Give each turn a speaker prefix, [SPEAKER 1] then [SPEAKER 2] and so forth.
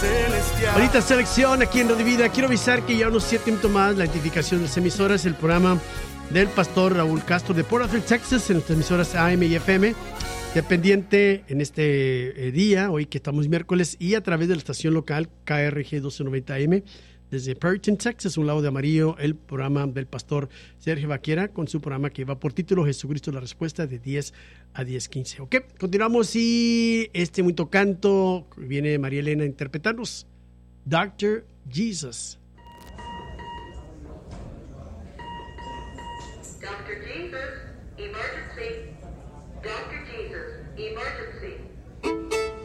[SPEAKER 1] celestial.
[SPEAKER 2] Ahorita selección aquí en Radio Vida. Quiero avisar que ya unos 7 minutos más la identificación de las emisoras, el programa del pastor Raúl Castro de Porterville, Texas, en nuestras emisoras AM y FM, dependiente en este día, hoy que estamos miércoles, y a través de la estación local KRG 1290M, desde Perryton, Texas, un lado de amarillo, el programa del pastor Sergio Vaquera, con su programa que va por título Jesucristo la Respuesta, de 10 a 10:15. Ok, continuamos, y este muy canto viene María Elena a interpretarnos, Dr. Jesus.
[SPEAKER 3] Dr. Jesus.